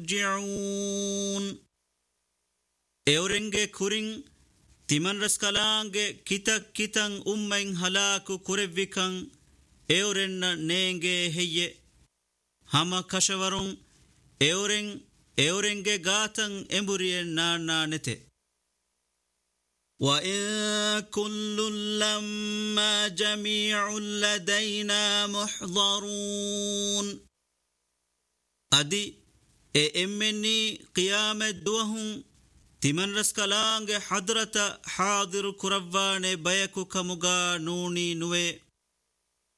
يرجعون اورنگه كورين تمن رسكالانگه كتن أمين هلاكو كوريوكان اورن نينگه هي هما كشورون اورنگه غاتن امبورين نانا نته وإن كل لما جميع لدينا محضرون أدي إمني قيامة دوهم تمن رسكالانگ حضرت حاضر كروان بيكو كمغا نوني نوي